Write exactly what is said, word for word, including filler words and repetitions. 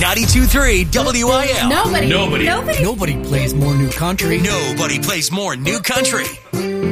ninety-two point three W I L. Nobody. Nobody. Nobody. Nobody plays more new country. Nobody plays more new country.